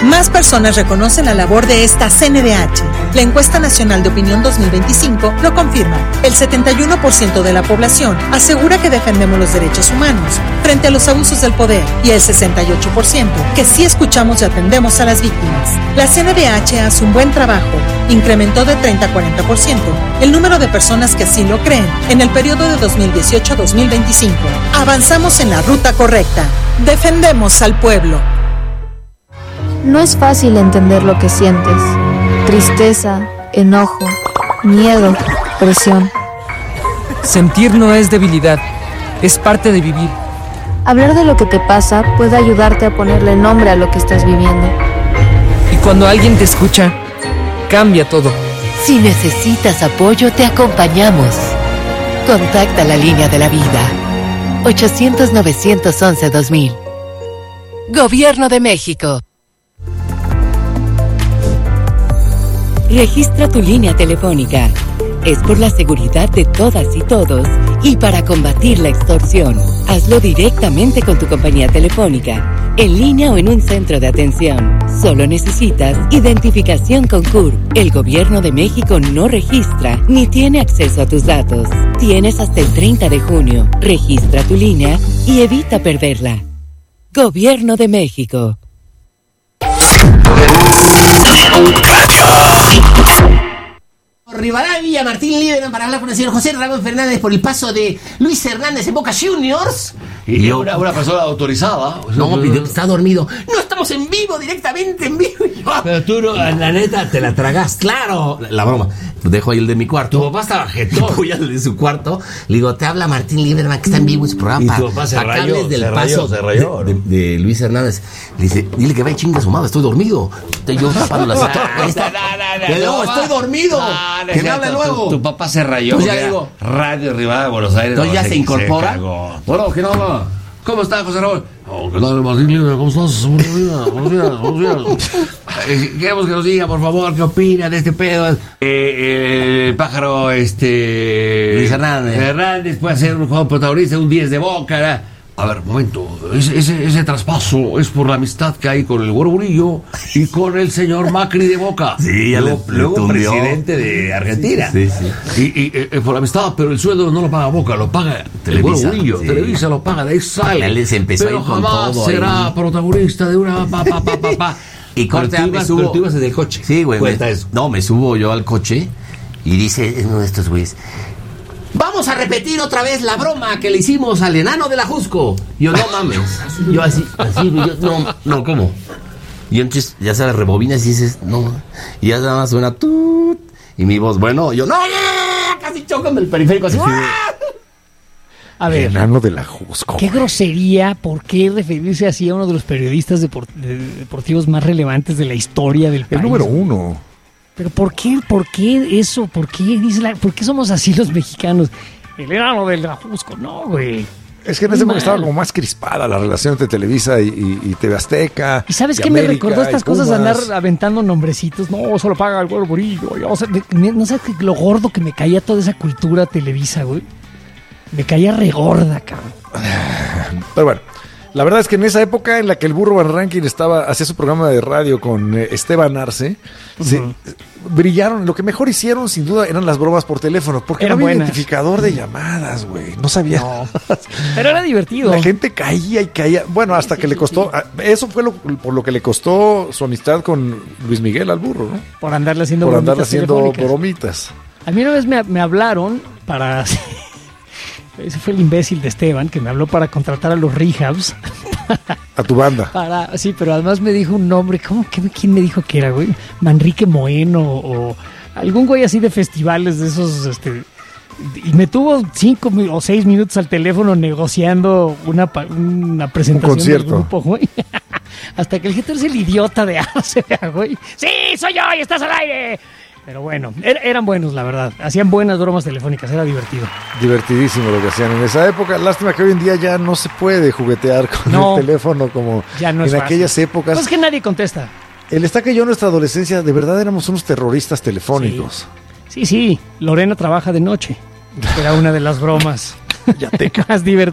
Más personas reconocen la labor de esta CNDH. La encuesta nacional de opinión 2025 lo confirma. El 71% de la población asegura que defendemos los derechos humanos frente a los abusos del poder y el 68% que sí escuchamos y atendemos a las víctimas. La CNDH hace un buen trabajo. Incrementó de 30 a 40% el número de personas que así lo creen en el periodo de 2018 a 2025. Avanzamos en la ruta correcta. Defendemos al pueblo. No es fácil entender lo que sientes. Tristeza, enojo, miedo, presión. Sentir no es debilidad, es parte de vivir. Hablar de lo que te pasa puede ayudarte a ponerle nombre a lo que estás viviendo. Y cuando alguien te escucha, cambia todo. Si necesitas apoyo, te acompañamos. Contacta la línea de la vida. 800-911-2000. Gobierno de México. Registra tu línea telefónica. Es por la seguridad de todas y todos y para combatir la extorsión. Hazlo directamente con tu compañía telefónica, en línea o en un centro de atención. Solo necesitas identificación con CURP. El Gobierno de México no registra ni tiene acceso a tus datos. Tienes hasta el 30 de junio. Registra tu línea y evita perderla. Gobierno de México. Rivadavia, Martín Lieberman para hablar con el señor José Ramón Fernández por el paso de Luis Hernández en Boca Juniors. Y una persona autorizada. No, está dormido. No estamos en vivo, directamente en vivo. Pero tú, no, la neta, te la tragas. Claro, la broma. Dejo ahí el de mi cuarto. Tu papá estaba jetón. Voy al de su cuarto. Le digo, te habla Martín Lieberman, que está en vivo en su programa. Y tu papá se rayó. Se rayó. De Luis Hernández. Le dice, dile que va y chinga a su madre, estoy dormido. Estoy yo tapando la sala. No, estoy dormido. Que me hable luego. Tu papá se rayó. Pues ya digo. Radio Rivadavia de Buenos Aires. Entonces ya se incorpora. Bueno, ¿quién habla? ¿Cómo está, José Ramón? ¿Qué tal, Martín Lieberman? ¿Cómo estás? Buenos días. Queremos que nos diga, por favor, qué opina de este pedo. El pájaro, Luis Hernández puede ser un jugador protagonista, un 10 de Boca, ¿verdad? A ver, momento, ese traspaso es por la amistad que hay con el Güero Murillo y con el señor Macri de Boca. Sí, ya luego presidente de Argentina. Sí. Y por la amistad, pero el sueldo no lo paga Boca, lo paga el Güero Murillo. Sí. Televisa lo paga, de ahí sale. Él se empezó pero jamás todo será ahí. Protagonista de una Y corte, me subo. Pero tú ibas en el coche. Sí, güey. Eso. No, me subo yo al coche y dice uno de estos güeyes: vamos a repetir otra vez la broma que le hicimos al enano de la Jusco. Yo, no mames. Yo así, no, ¿cómo? Y entonces ya se rebobinas y dices, no. Y ya nada más suena tut. Y mi voz, bueno, yo, no, casi chocan del periférico así. A ver, enano de la Jusco. Qué grosería, ¿por qué referirse así a uno de los periodistas deportivos más relevantes de la historia del país? El número uno. Pero ¿por qué eso? ¿Por qué somos así los mexicanos? El enano del Ajusco, no, güey. Es que en ese momento estaba como más crispada la relación entre Televisa y TV Azteca. ¿Y sabes qué me recordó estas cosas de andar aventando nombrecitos? No, solo paga el Güero Murillo. O sea, no sabes lo gordo que me caía toda esa cultura Televisa, güey. Me caía regorda, cabrón. Pero bueno, la verdad es que en esa época en la que el Burro Van Rankin hacía su programa de radio con Esteban Arce, brillaron. Lo que mejor hicieron, sin duda, eran las bromas por teléfono, porque eran no había buenas. Identificador de llamadas, güey. No sabía. No. Pero era divertido. La gente caía y caía. Bueno, hasta que le costó. Eso fue por lo que le costó su amistad con Luis Miguel al Burro, ¿no? Por andarle haciendo bromitas. A mí una vez me hablaron para... Ese fue el imbécil de Esteban que me habló para contratar a los Rehabs. A tu banda. Sí, pero además me dijo un nombre. ¿Quién me dijo que era, güey? Manrique Moeno o algún güey así de festivales de esos. Y me tuvo 5 o 6 minutos al teléfono negociando una presentación del grupo, güey. Hasta que el jefe es el idiota de Arce, güey. ¡Sí, soy yo y estás al aire! Pero bueno, eran buenos, la verdad. Hacían buenas bromas telefónicas, era divertido. Divertidísimo lo que hacían en esa época. Lástima que hoy en día ya no se puede juguetear con el teléfono como ya no en aquellas épocas. Pues es que nadie contesta. El Estaca y yo en nuestra adolescencia, de verdad éramos unos terroristas telefónicos. Sí. Lorena trabaja de noche. Era una de las bromas ya te más divertidas.